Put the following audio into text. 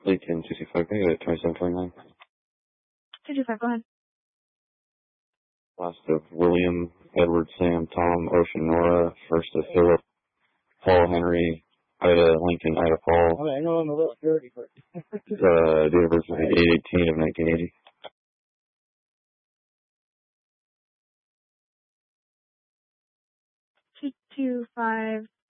Lincoln 225, go ahead, 2729. 225, go ahead. Last of William, Edward, Sam, Tom, Ocean, Nora. First of Philip, Paul, Henry, Ida, Lincoln, Ida, Paul. Okay, I know I'm a little dirty, but... Date of birth was 8/18 of 1980. 225,